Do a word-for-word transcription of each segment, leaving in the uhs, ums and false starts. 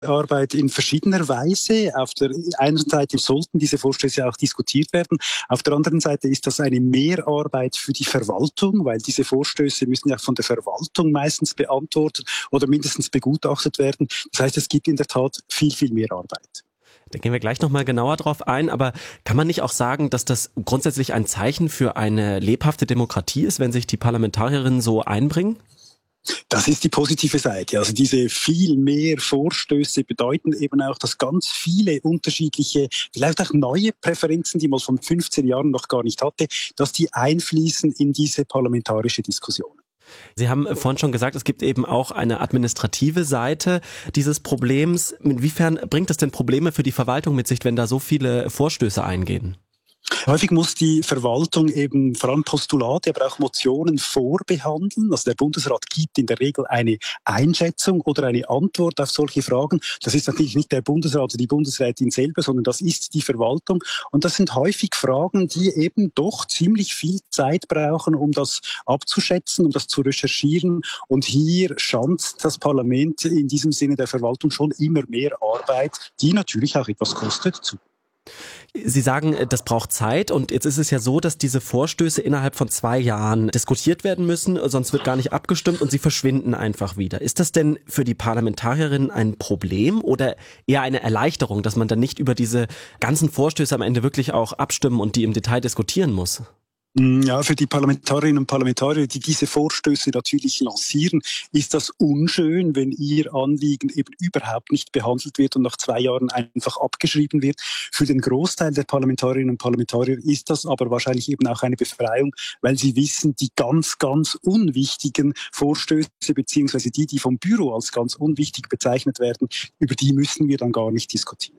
Arbeit in verschiedener Weise. Auf der einen Seite sollten diese Vorstöße auch diskutiert werden. Auf der anderen Seite ist das eine Mehrarbeit für die Verwaltung, weil diese Vorstöße müssen ja von der Verwaltung meistens beantwortet oder mindestens begutachtet werden. Das heißt, es gibt in der Tat viel, viel mehr Arbeit. Da gehen wir gleich nochmal genauer drauf ein, aber kann man nicht auch sagen, dass das grundsätzlich ein Zeichen für eine lebhafte Demokratie ist, wenn sich die Parlamentarierinnen so einbringen? Das ist die positive Seite. Also diese viel mehr Vorstöße bedeuten eben auch, dass ganz viele unterschiedliche, vielleicht auch neue Präferenzen, die man von fünfzehn Jahren noch gar nicht hatte, dass die einfließen in diese parlamentarische Diskussion. Sie haben vorhin schon gesagt, es gibt eben auch eine administrative Seite dieses Problems. Inwiefern bringt das denn Probleme für die Verwaltung mit sich, wenn da so viele Vorstöße eingehen? Häufig muss die Verwaltung eben vor allem Postulate, aber auch Motionen vorbehandeln. Also der Bundesrat gibt in der Regel eine Einschätzung oder eine Antwort auf solche Fragen. Das ist natürlich nicht der Bundesrat oder die Bundesrätin selber, sondern das ist die Verwaltung. Und das sind häufig Fragen, die eben doch ziemlich viel Zeit brauchen, um das abzuschätzen, um das zu recherchieren. Und hier schanzt das Parlament in diesem Sinne der Verwaltung schon immer mehr Arbeit, die natürlich auch etwas kostet, zu. Sie sagen, das braucht Zeit und jetzt ist es ja so, dass diese Vorstöße innerhalb von zwei Jahren diskutiert werden müssen, sonst wird gar nicht abgestimmt und sie verschwinden einfach wieder. Ist das denn für die Parlamentarierinnen ein Problem oder eher eine Erleichterung, dass man dann nicht über diese ganzen Vorstöße am Ende wirklich auch abstimmen und die im Detail diskutieren muss? Ja, für die Parlamentarierinnen und Parlamentarier, die diese Vorstöße natürlich lancieren, ist das unschön, wenn ihr Anliegen eben überhaupt nicht behandelt wird und nach zwei Jahren einfach abgeschrieben wird. Für den Großteil der Parlamentarierinnen und Parlamentarier ist das aber wahrscheinlich eben auch eine Befreiung, weil sie wissen, die ganz, ganz unwichtigen Vorstöße beziehungsweise die, die vom Büro als ganz unwichtig bezeichnet werden, über die müssen wir dann gar nicht diskutieren.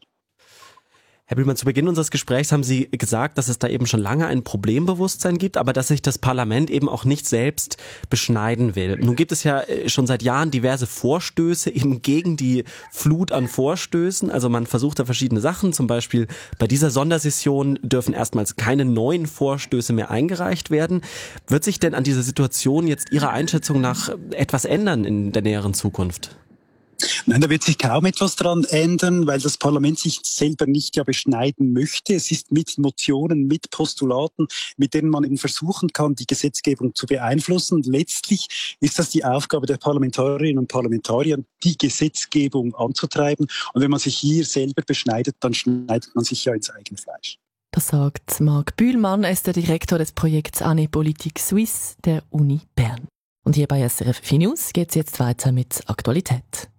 Herr Bühlmann, zu Beginn unseres Gesprächs haben Sie gesagt, dass es da eben schon lange ein Problembewusstsein gibt, aber dass sich das Parlament eben auch nicht selbst beschneiden will. Nun gibt es ja schon seit Jahren diverse Vorstöße eben gegen die Flut an Vorstößen. Also man versucht da verschiedene Sachen. Zum Beispiel bei dieser Sondersession dürfen erstmals keine neuen Vorstöße mehr eingereicht werden. Wird sich denn an dieser Situation jetzt Ihrer Einschätzung nach etwas ändern in der näheren Zukunft? Nein, da wird sich kaum etwas dran ändern, weil das Parlament sich selber nicht ja beschneiden möchte. Es ist mit Motionen, mit Postulaten, mit denen man eben versuchen kann, die Gesetzgebung zu beeinflussen. Letztlich ist das die Aufgabe der Parlamentarierinnen und Parlamentarier, die Gesetzgebung anzutreiben. Und wenn man sich hier selber beschneidet, dann schneidet man sich ja ins eigene Fleisch. Das sagt Marc Bühlmann, er ist der Direktor des Projekts Année Politique Suisse der Uni Bern. Und hier bei S R F vier News geht es jetzt weiter mit Aktualität.